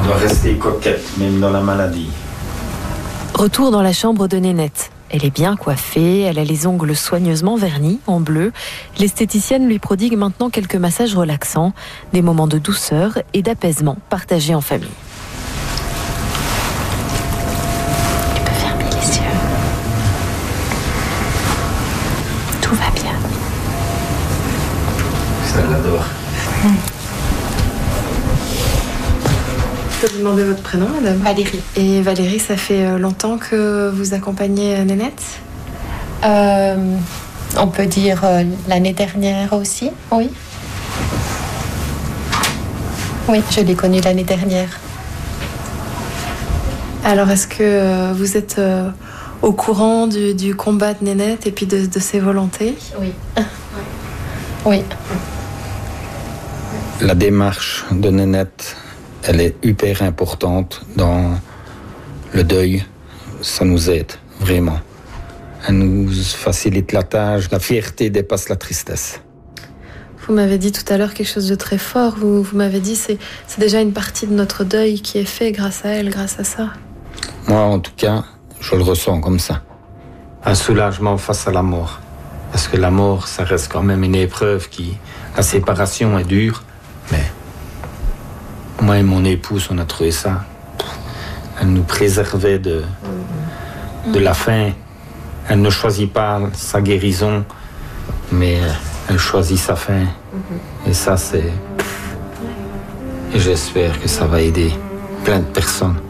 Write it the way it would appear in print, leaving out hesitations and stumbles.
doit rester coquette, même dans la maladie. Retour dans la chambre de Nénette. Elle est bien coiffée, elle a les ongles soigneusement vernis, en bleu. L'esthéticienne lui prodigue maintenant quelques massages relaxants, des moments de douceur et d'apaisement partagés en famille. Tu peux fermer les yeux. Tout va bien. Ça l'adore. Je peux vous demander votre prénom, madame? Valérie. Et Valérie, ça fait longtemps que vous accompagnez Nénette? On peut dire l'année dernière aussi, oui. Oui, je l'ai connue l'année dernière. Alors, est-ce que vous êtes au courant du combat de Nénette et puis de ses volontés? Oui. Oui. La démarche de Nénette, elle est hyper importante dans le deuil. Ça nous aide, vraiment. Elle nous facilite la tâche. La fierté dépasse la tristesse. Vous m'avez dit tout à l'heure quelque chose de très fort. Vous m'avez dit c'est déjà une partie de notre deuil qui est fait grâce à elle, grâce à ça. Moi, en tout cas, je le ressens comme ça. Un soulagement face à la mort. Parce que la mort, ça reste quand même une épreuve qui... La séparation est dure, mais... Moi et mon épouse, on a trouvé ça. Elle nous préservait de la faim. Elle ne choisit pas sa guérison, mais elle choisit sa faim. Et ça, c'est... Et j'espère que ça va aider plein de personnes.